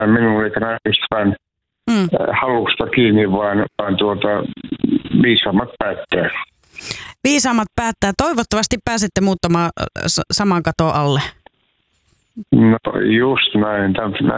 minun eikä naisväen halusta kiinni, vaan viisaammat päättää. Viisaammat päättää. Toivottavasti pääsette muuttamaan saman katon alle. No just näin.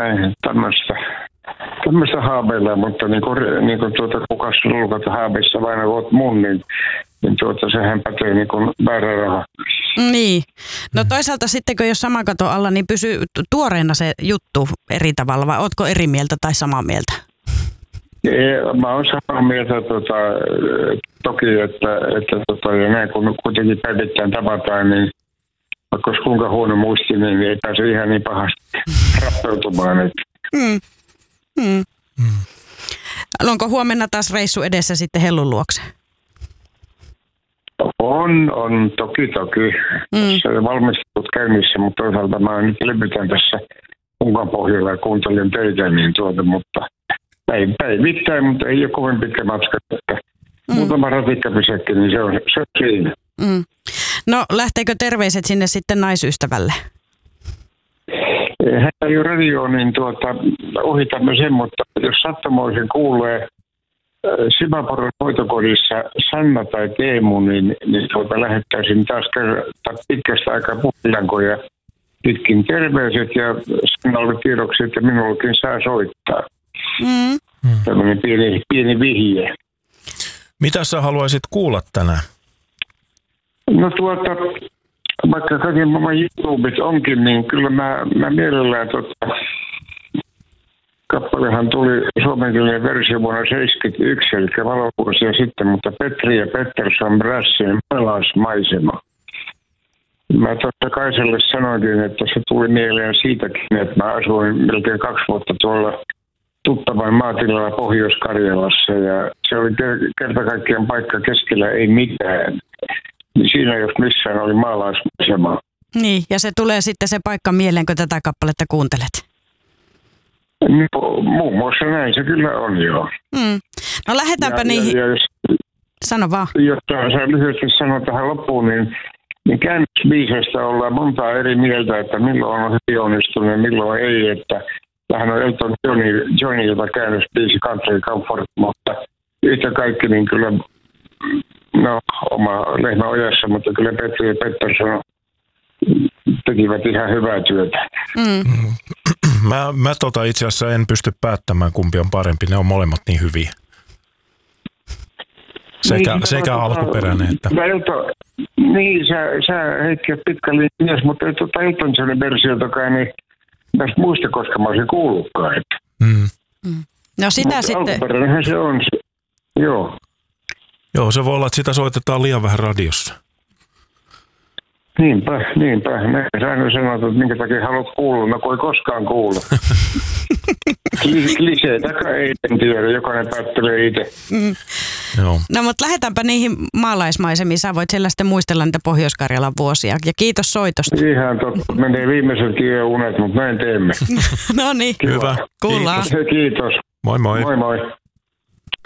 Tämmöistä haaveilla, mutta niin kuin kukas lulkat haaveissa vain olet mun, niin sehän pätee niin kuin väärä raha. Niin. No toisaalta sittenkö jos saman katon alla, niin pysyy tuoreena se juttu eri tavalla, vai ootko eri mieltä tai samaa mieltä? Mä oon samaa mieltä toki, että ja näin kun kuitenkin päivittäin tavataan, niin vaikka olisi kuinka huono muisti, niin ei pääse ihan niin pahasti rappeutumaan. Onko huomenna taas reissu edessä sitten Hellun luokse? On toki. Se on valmistelut käynnissä, mutta toisaalta mä nyt lepytän tässä Unkan pohjalla ja kuuntelen teitä, niin mutta päivittäin, mutta ei ole kovin pitkä matka. Muutama ratikkapysäkki, niin se on siinä. No lähteekö terveiset sinne sitten naisystävälle? Hän ei ole radio, niin ohitamme sen, mutta jos sattumoisin kuulee Sivaporon hoitokodissa Sanna tai Teemu, niin lähettäisin taas pitkästä aikaa puhelinlankoja pitkin terveiset ja Sannalle tiedoksi, että minullekin saa soittaa. Tällainen pieni vihje. Mitä sä haluaisit kuulla tänään? No vaikka kaiken maailman YouTubet onkin, niin kyllä mä mielellään kappalehan tuli suomenkielinen versio vuonna 1971, eli valovuosia sitten, mutta Petri ja Pettersson Brassien maalaismaisema. Mä Kaiselle sanoinkin, että se tuli mieleen siitäkin, että mä asuin melkein 2 vuotta tuolla tuttavan maatilalla Pohjois-Karjalassa ja se oli kerta kaikkiaan paikka keskellä ei mitään. Niin siinä jos missään oli maalaismaisema. Niin, ja se tulee sitten se paikka mieleen, kun tätä kappaletta kuuntelet. No, muun muassa näin se kyllä on, joo. No lähdetäänpä niihin. Sano vaan. Jos sä lyhyesti sanon tähän loppuun, niin käännösbiiseistä ollaan montaa eri mieltä, että milloin on hyvin onnistunut ja milloin ei. Että tähän on Elton Johnilta käännösbiisi Country Comfort, mutta yhtä kaikki niin kyllä oma lehmä ojassa, mutta kyllä Petri ja Pettersson tekivät ihan hyvää työtä. Mä itse asiassa en pysty päättämään, kumpi on parempi. Ne on molemmat niin hyviä. Sekä alkuperäinen että... Niin, sä Heikki oot pitkä linjas, mutta ei Elton Johnin versiotakaan, niin tästä muista, koska mä olisin kuullutkaan. No sitä sitten... Alkuperäinenhän se on. Joo. Joo, se voi olla, että sitä soitetaan liian vähän radiossa. Niinpä. Sä aina sanot, että minkä takia haluat kuulla, no kun ei koskaan kuulla. Kliseitäkään ei tiedä, jokainen päättelee itse. Joo. No mutta lähdetäänpä niihin maalaismaisemiin. Sä voit siellä sitten muistella niitä Pohjois-Karjalan vuosia. Ja kiitos soitosta. Ihan totta. Menee viimeisetkin unet, mutta näin teemme. No niin. Hyvä. Kuullaan. Kiitos. Moi moi. Moi moi.